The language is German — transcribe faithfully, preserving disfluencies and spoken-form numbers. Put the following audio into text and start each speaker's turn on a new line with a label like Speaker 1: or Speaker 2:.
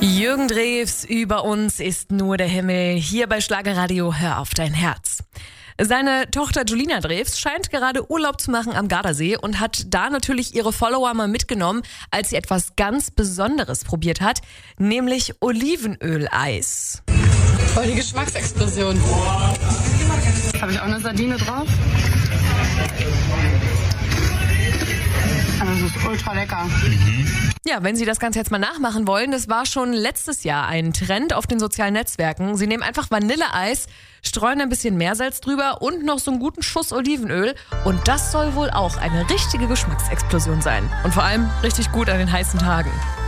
Speaker 1: Jürgen Drews, über uns ist nur der Himmel. Hier bei Schlagerradio, hör auf dein Herz. Seine Tochter Julina Drews scheint gerade Urlaub zu machen am Gardasee und hat da natürlich ihre Follower mal mitgenommen, als sie etwas ganz Besonderes probiert hat, nämlich Olivenöleis.
Speaker 2: Voll die Geschmacksexplosion. Habe ich auch eine Sardine drauf? Das ist ultra lecker.
Speaker 1: Mhm. Ja, wenn Sie das Ganze jetzt mal nachmachen wollen, das war schon letztes Jahr ein Trend auf den sozialen Netzwerken. Sie nehmen einfach Vanilleeis, streuen ein bisschen Meersalz drüber und noch so einen guten Schuss Olivenöl. Und das soll wohl auch eine richtige Geschmacksexplosion sein. Und vor allem richtig gut an den heißen Tagen.